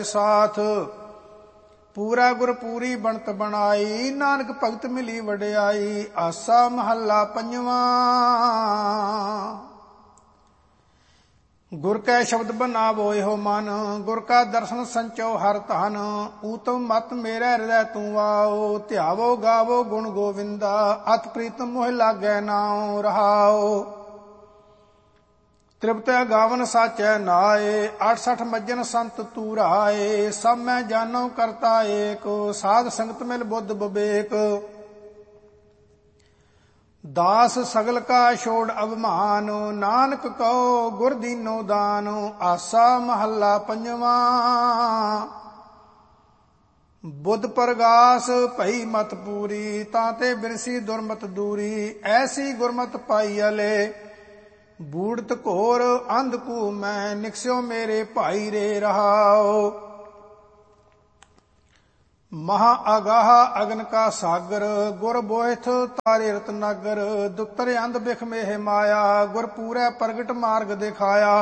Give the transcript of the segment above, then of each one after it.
ਸਾਥ। ਪੂਰਾ ਗੁਰ ਪੂਰੀ ਬਣਤ ਬਣਾਈ, ਨਾਨਕ ਭਗਤ ਮਿਲੀ ਵਡਿਆਈ। ਆਸਾ ਮਹੱਲਾ ਪੰਜਵਾਂ। ਗੁਰ ਕੈ ਸ਼ਬਦ ਬਨਾਵੋ ਇਹੋ ਮਨ, ਗੁਰ ਕਾ ਦਰਸ਼ਨ ਸੰਚੋ ਹਰ ਧਨ। ਊਤਮ ਮਤ ਮੇਰੇ ਹਿਰਦੈ ਤੂੰ ਆਓ, ਧਿਆਵੋ ਗਾਵੋ ਗੁਣ ਗੋਵਿੰਦਾ। ਅਤ ਪ੍ਰੀਤਮ ਮੋਹ ਲਾਗੈ ਨਾਉ ਰਹਾਓ। ਤ੍ਰਿਪਤੈ ਗਾਵਨ ਸਾਚੈ ਨਾਏ, 68 ਮੱਜਨ ਸੰਤ ਤੂਰਾਏ। ਸਭ ਮੈਂ ਜਾਨੋ ਕਰਤਾ ਏਕ, ਸਾਧ ਸੰਗਤ ਮਿਲ ਬੁੱਧ ਵਿਵੇਕ। ਦਾਸ ਸਗਲ ਕਾ ਛੋੜ ਅਭਿਮਾਨ, ਨਾਨਕ ਕਉ ਗੁਰ ਦੀਨੋ ਦਾਨ। ਆਸਾ ਮਹੱਲਾ ਪੰਜਵਾਂ। ਬੁੱਧ ਪ੍ਰਗਾਸ ਭਈ ਮਤ ਪੂਰੀ, ਤਾਂ ਤੇ ਬਿਰਸੀ ਦੁਰਮਤ ਦੂਰੀ। ਐਸੀ ਗੁਰਮਤ ਪਾਈ ਅਲੇ, ਬੂੜਤ ਘੋਰ ਅੰਧ ਕੂ ਮੈਂ। ਨਿਕਸਿਓ ਮੇਰੇ ਭਾਈ ਰੇ ਰਹਾਓ। ਮਹਾ ਅਗਾਹ ਅਗਨ ਕਾ ਸਾਗਰ, ਗੁਰ ਬੋਹਿਥ ਤਾਰੇ ਰਤਨਾਗਰ। ਦੁੱਤਰ ਅੰਧ ਬਿਖ ਮੇਹ ਮਾਇਆ, ਗੁਰ ਪੂਰੈ ਪ੍ਰਗਟ ਮਾਰਗ ਦਿਖਾਇਆ।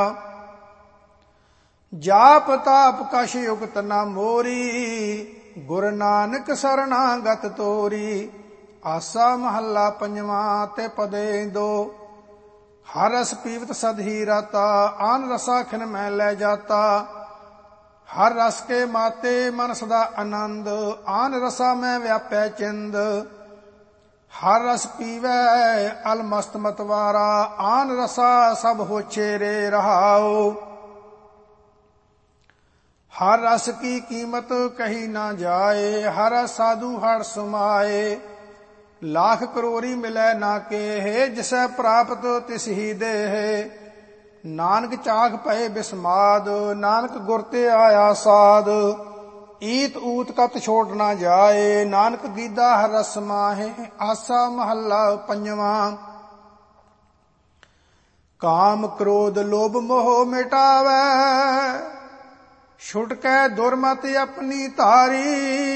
ਜਾਪ ਤਾਪ ਕਛ ਯੁਗਤ ਨਾ ਮੋਰੀ, ਗੁਰ ਨਾਨਕ ਸਰਣਾਗਤ ਤੋਰੀ। ਆਸਾ ਮਹੱਲਾ ਪੰਜਵਾਂ। ਤੇ ਪਦੇ ਦੋ ਹਰ ਰਸ ਪੀਵਤ ਸਦ ਹੀ ਰਾਤਾ, ਆਨ ਰਸਾ ਖਿਨ ਮੈਂ ਲੈ ਜਾਤਾ। ਹਰ ਰਸ ਕੇ ਮਾਤੇ ਮਨ ਸਦਾ ਆਨੰਦ, ਆਨ ਰਸਾ ਮੈਂ ਵਿਆਪੈ ਚਿੰਦ। ਹਰ ਰਸ ਪੀਵੈ ਅਲ ਮਸਤ ਮਤਵਾਰਾ, ਆਨ ਰਸਾ ਸਭ ਹੋਛੇ ਰੇ ਰਹਾਓ। ਹਰ ਰਸ ਕੀ ਕੀਮਤ ਕਹੀ ਨਾ ਜਾਏ, ਹਰ ਰਸ ਸਾਧੂ ਹਰ ਸਮਾਏ। ਲਾਖ ਕਰੋੜੀ ਮਿਲੈ ਨਾ ਕੇਹ, ਜਿਸੈ ਪ੍ਰਾਪਤ ਤਿਸ ਹੀ ਦੇਹ। ਨਾਨਕ ਚਾਖ ਪਏ ਬਿਸਮਾਦ, ਨਾਨਕ ਗੁਰ ਤੇ ਆਇਆ ਸਾਧ। ਈਤ ਊਤ ਕਤ ਛੋੜ ਨਾ ਜਾਏ, ਨਾਨਕ ਗੀਦਾ ਹਰ ਰਸ ਮਾਹੇ। ਆਸਾ ਮਹੱਲਾ ਪੰਜਵਾਂ। ਕਾਮ ਕ੍ਰੋਧ ਲੋਭ ਮੋਹ ਮਿਟਾਵੈ, ਛੁਟਕੈ ਦੁਰਮਤ ਆਪਣੀ ਧਾਰੀ।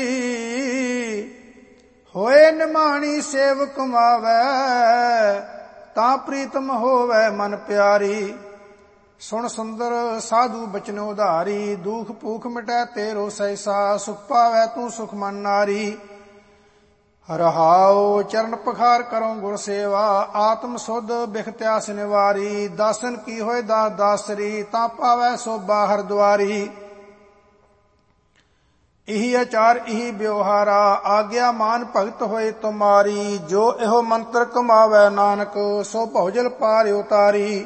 ਹੋਏ ਨਿਮਾਣੀ ਸੇਵ ਕਮਾਵੈ, ਤਾਂ ਪ੍ਰੀਤਮ ਹੋਵੈ ਮਨ ਪਿਆਰੀ। ਸੁਣ ਸੁੰਦਰ ਸਾਧੂ ਬਚਨ ਉਧਾਰੀ, ਦੁਖ ਭੂਖ ਮਿਟੈ ਤੇਰੋ ਸੈਸਾ। ਸੁਖ ਪਾਵੈ ਤੂੰ ਸੁਖ ਮਨ ਨਾਰੀ। ਰਹਾਉ ਚਰਨ ਪਖਾਰ ਕਰੋ ਗੁਰ ਸੇਵਾ, ਆਤਮ ਸੁਧ ਬਿਖ ਤਿਆਸ ਨਿਵਾਰੀ। ਦਾਸਨ ਕੀ ਹੋਏ ਦਾਸ ਦਾਸਰੀ, ਤਾਂ ਪਾਵੈ ਸੋਭਾ ਹਰ ਦੁਆਰੀ। ਇਹੀ ਆਚਾਰ ਇਹੀ ਵਿਵਹਾਰਾ, ਆਗਿਆ ਮਾਨ ਭਗਤ ਹੋਏ ਤੁਮਾਰੀ। ਜੋ ਇਹੋ ਮੰਤਰ ਕਮਾਵੈ ਨਾਨਕ, ਸੋ ਭਉਜਲ ਪਾਰ ਉਤਾਰੀ।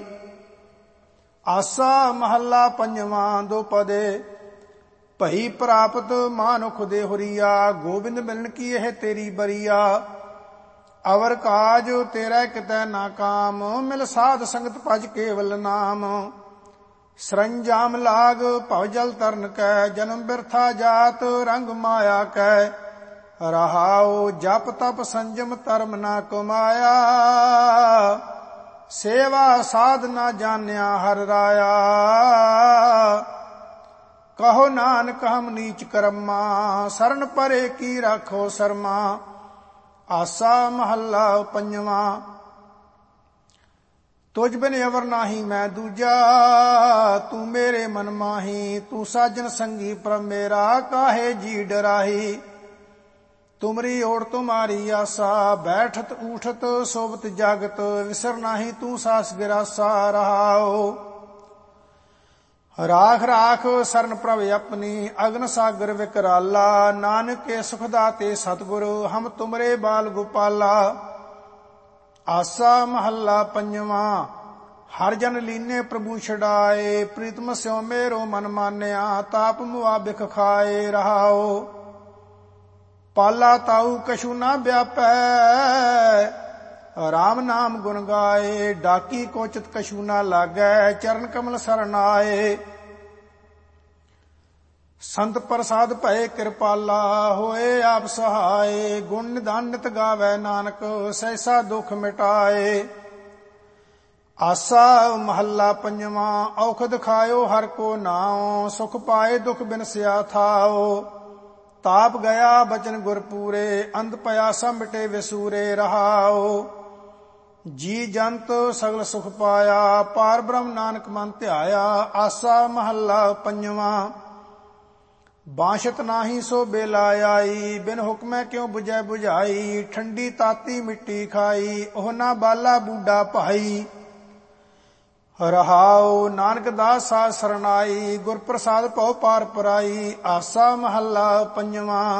ਆਸਾ ਮਹੱਲਾ ਪੰਜਵਾਂ। ਦੋ ਪਦੇ ਭਈ ਪ੍ਰਾਪਤ ਮਾਨੁਖ ਦੇ ਹੁਰੀਆ, ਗੋਬਿੰਦ ਮਿਲਣ ਕੀ ਇਹ ਤੇਰੀ ਬਰੀਆ। ਅਵਰ ਕਾਜ ਤੇਰਾ ਕਿਤੈ ਨਾ ਕਾਮ, ਮਿਲ ਸਾਧ ਸੰਗਤ ਭਜ ਕੇਵਲ ਨਾਮ। ਸਰੰਜਾਮ ਲਾਗ ਭਵ ਜਲ ਤਰਨ ਕੈ, ਜਨਮ ਬਿਰਥਾ ਜਾਤ ਰੰਗ ਮਾਇਆ ਕੈ। ਰਹਾਉ ਜਪ ਤਪ ਸੰਜਮ ਧਰਮ ਨਾ ਕਮਾਇਆ, ਸੇਵਾ ਸਾਧ ਨਾ ਜਾਣਿਆ ਹਰ ਰਾਇਆ। ਕਹੋ ਨਾਨਕ ਹਮ ਨੀਚ ਕਰਮਾ, ਸਰਨ ਪਰੇ ਕੀ ਰਾਖੋ ਸਰਮਾ। ਆਸਾ ਮਹੱਲਾ ਪੰਜਵਾਂ। ਤੁਝ ਬਿਨ ਅਵਰ ਨਾਹੀ ਮੈਂ ਦੂਜਾ, ਤੂੰ ਮੇਰੇ ਮਨ ਮਾਹੀ। ਤੂੰ ਸਾਜਨ ਸੰਗੀ ਪ੍ਰਭ ਮੇਰਾ, ਕਾਹੇ ਜੀ ਡਰਾਹੀ। ਤੁਮਰੀ ਓੜ ਤੁਮਾਰੀ ਆਸਾ, ਬੈਠਤ ਊਠਤ ਸੋਵਤ ਜਾਗਤ। ਵਿਸਰ ਨਾਹੀ ਤੂੰ ਸਾਸ ਗਿਰਾਸਾ। ਰਹਾਓ ਰਾਖ ਰਾਖ ਸਰਨ ਪ੍ਰਭ ਆਪਣੀ, ਅਗਨ ਸਾਗਰ ਵਿਕਰਾਲਾ। ਨਾਨਕ ਕੇ ਸੁਖ ਦਾਤੇ ਸਤਿਗੁਰ, ਹਮ ਤੁਮਰੇ ਬਾਲ ਗੋਪਾਲਾ। ਆਸਾ ਮਹੱਲਾ ਪੰਜਵਾਂ। ਹਰ ਜਨ ਲੀਨੇ ਪ੍ਰਭੂ ਛਡਾਏ, ਪ੍ਰੀਤਮ ਸਿਉ ਮੇਰੋ ਮਨ ਮਾਨਿਆ। ਤਾਪ ਮੁਆ ਬਿਖ ਖਾਏ। ਰਹਾਓ ਪਾਲਾ ਤਾਊ ਕਛੂ ਨਾ ਵਿਆਪੈ, ਰਾਮ ਨਾਮ ਗੁਣ ਗਾਏ। ਡਾਕੀ ਕੋਚਿਤ ਕਛੂ ਨਾ ਲਾਗੈ, ਚਰਨ ਕਮਲ ਸਰਣ ਆਏ। ਸੰਤ ਪ੍ਰਸਾਦ ਭਏ ਕਿਰਪਾਲਾ, ਹੋਏ ਆਪ ਸਹਾਏ। ਗੁਣ ਨਿਧਾਨ ਨਿਤ ਗਾਵੈ ਨਾਨਕ, ਸੈਸਾ ਦੁਖ ਮਿਟਾਏ। ਆਸਾ ਮਹੱਲਾ ਪੰਜਵਾਂ। ਔਖਦ ਖਾਇਓ ਹਰ ਕੋ ਨਾਉ, ਸੁਖ ਪਾਏ ਦੁਖ ਬਿਨਸਿਆ ਥਾਓ। ਤਾਪ ਗਿਆ ਬਚਨ ਗੁਰ ਪੂਰੇ, ਅੰਧ ਪਿਆਸਾ ਮਿਟੇ ਵਿਸੂਰੇ। ਰਹਾਓ ਜੀ ਜੰਤ ਸਗਲ ਸੁਖ ਪਾਇਆ, ਪਾਰ ਬ੍ਰਹਮ ਨਾਨਕ ਮਨ ਧਿਆਇਆ। ਆਸਾ ਮਹੱਲਾ ਪੰਜਵਾਂ। ਬਾਂਸ਼ਤ ਨਾਹੀ ਸੋ ਬੇਲਾ ਆਈ, ਬਿਨ ਹੁਕਮੈ ਕਿਉ 부ਜੈ 부ਝਾਈ, ਠੰਡੀ ਤਾਤੀ ਮਿੱਟੀ ਖਾਈ, ਉਹ ਨਾ ਬਾਲਾ ਬੂਡਾ ਭਾਈ। ਰਹਾਉ ਨਾਨਕ ਦਾਸ ਸਾ ਸਰਨਾਈ, ਗੁਰ ਪ੍ਰਸਾਦ ਭਉ ਪਾਰ ਪਰਾਈ। ਆਸਾ ਮਹੱਲਾ ਪੰਜਵਾਂ।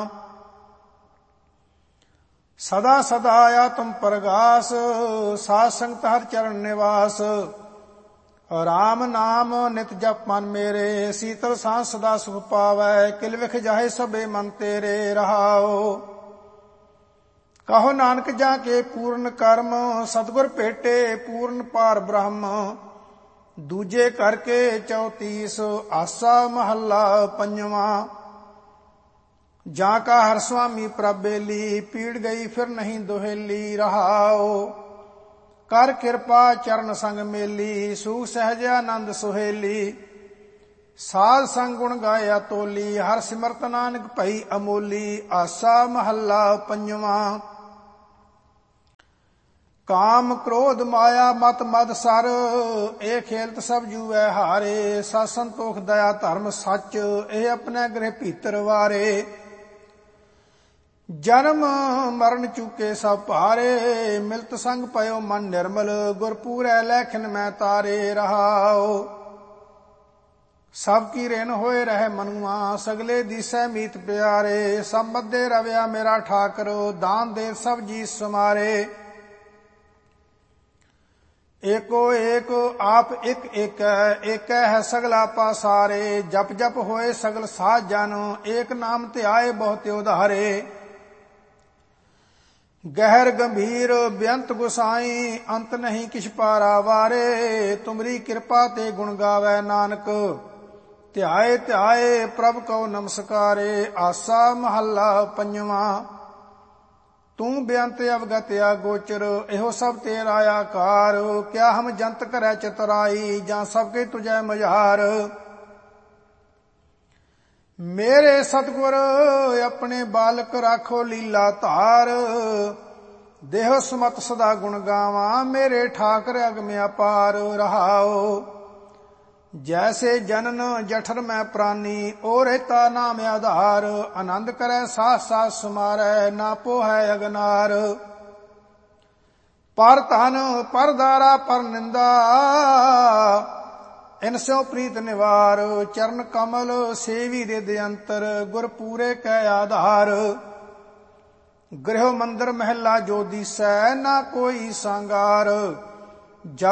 ਸਦਾ ਸਦਾ ਆਤਮ ਪ੍ਰਗਾਸ, ਸਾਧ ਸੰਗਤ ਹਰਿ ਚਰਨ ਨਿਵਾਸ। ਰਾਮ ਨਾਮ ਨਿਤ ਜਪ ਮਨ ਮੇਰੇ, ਸੀਤਲ ਸਾਂਝ ਸਦਾ ਸੁਖ ਪਾਵੈ, ਕਿਲ ਵਿਖ ਜਾਹੇ ਸਭੇ ਮਨ ਤੇਰੇ। ਰਹਾਉ ਕਹੋ ਨਾਨਕ ਜਾਂ ਕੇ ਪੂਰਨ ਕਰਮ, ਸਤਿਗੁਰ ਭੇਟੇ ਪੂਰਨ ਪਾਰ ਬ੍ਰਹਮ। ਦੂਜੇ ਕਰਕੇ 34 ਆਸਾ ਮਹੱਲਾ ਪੰਜਵਾਂ। ਜਾਂ ਕਾ ਹਰ ਸੁਆਮੀ ਪ੍ਰਭ ਬੇਲੀ, ਪੀੜ ਗਈ ਫਿਰ ਨਹੀਂ ਦੁਹੇਲੀ। ਰਹਾਉ ਕਰ ਕਿਰਪਾ ਚਰਨ ਸੰਗ ਮੇਲੀ, ਸੂਖ ਸਹਿਜ ਆਨੰਦ ਸੁਹੇਲੀ। ਸਾਧ ਸੰਗ ਗੁਣ ਗਾਇਆ ਤੋਲੀ, ਹਰ ਸਿਮਰਤ ਨਾਨਕ ਭਈ ਅਮੋਲੀ। ਆਸਾ ਮਹੱਲਾ ਪੰਜਵਾਂ। ਕਾਮ ਕ੍ਰੋਧ ਮਾਇਆ ਮਤ ਮਦ ਸਰ, ਇਹ ਖੇਲਤ ਸਭ ਜੂਐ ਹਾਰੇ। ਸਤ ਸੰਤੋਖ ਦਇਆ ਧਰਮ ਸੱਚ, ਇਹ ਆਪਣੇ ਗ੍ਰਹਿ ਭੀਤਰ ਵਾਰੇ। ਜਨਮ ਮਰਨ ਚੁਕੇ ਸਭ ਭਾਰੇ, ਮਿਲਤ ਸੰਗ ਪਇਓ ਮਨ ਨਿਰਮਲ, ਗੁਰ ਪੂਰੈ ਲੈਖਨ ਮੈਂ ਤਾਰੇ। ਰਹਾਉ ਸਭ ਕੀ ਰੇਨ ਹੋਏ ਰਹਿ ਮਨੁਆ, ਸਗਲੇ ਦੀਸੈ ਮੀਤ ਪਿਆਰੇ। ਸਭ ਮੱਧੇ ਰਵਿਆ ਮੇਰਾ ਠਾਕਰ, ਦਾਨ ਦੇ ਸਭ ਜੀ ਸਮਾਰੇ। ਏਕੋ ਏਕ ਆਪ ਇੱਕ ਏਕੈ, ਏਕੈ ਹੈ ਸਗਲਾ ਪਾਸਾਰੇ। ਜਪ ਜਪ ਹੋਏ ਸਗਲ ਸਾਧ ਜਨ, ਏਕ ਨਾਮ ਧਿਆਏ ਬਹੁਤੇ ਉਧਾਰੇ। ਗਹਿਰ ਗੰਭੀਰ ਬੇਅੰਤ ਗੁਸਾਈ, ਅੰਤ ਨਹੀਂ ਕਿਛ ਪਾਰਾ ਵਾਰੇ। ਤੁਮਰੀ ਕਿਰਪਾ ਤੇ ਗੁਣ ਗਾਵੈ ਨਾਨਕ, ਧਿਆਏ ਧਿਆਏ ਪ੍ਰਭ ਕਉ ਨਮਸਕਾਰੇ। ਆਸਾ ਮਹੱਲਾ ਪੰਜਵਾਂ। ਤੂੰ ਬੇਅੰਤ ਅਵਗਤ ਅਗੋਚਰ, ਇਹੋ ਸਭ ਤੇਰਾ ਆਕਾਰ। ਕਿਆ ਹਮ ਜੰਤ ਕਰੈ ਚਤੁਰਾਈ, ਜਾਂ ਸਭ ਕੇ ਤੁਝੈ ਮਝਾਰ। ਮੇਰੇ ਸਤਿਗੁਰ ਆਪਣੇ ਬਾਲਕ ਰਾਖੋ ਲੀਲਾ ਧਾਰ। ਦੇਹ ਸਮਤ ਸਦਾ ਗੁਣ ਗਾਵਾਂ, ਮੇਰੇ ਠਾਕਰ ਅਗਮ ਅਪਾਰ। ਰਹਾਉ ਜੈਸੇ ਜਨਨ ਜਠਰ ਮੈਂ ਪ੍ਰਾਨੀ, ਓ ਰਹਿਤਾ ਨਾਮ ਆਧਾਰ। ਆਨੰਦ ਕਰੈ ਸਾਥ ਸਾਥ ਸਮਾਰੈ, ਨਾ ਪੋਹੈ ਅਗਨਾਰ। ਪਰ ਧਨ ਪਰ ਦਾਰਾ ਪਰ ਨਿੰਦਾ, ਇਨ ਸਿਉ ਪ੍ਰੀਤ ਨਿਵਾਰ। ਚਰਨ ਕਮਲ ਸੇਵੀ ਰਿਦ ਅੰਤਰ, ਗੁਰ ਪੂਰੇ ਕੈ ਆਧਾਰ। ਗ੍ਰਹਿ ਮੰਦਰ ਮਹਿਲਾ ਜੋ ਦੀਸੈ, ਨਾ ਕੋਈ ਸੰਗਾਰ।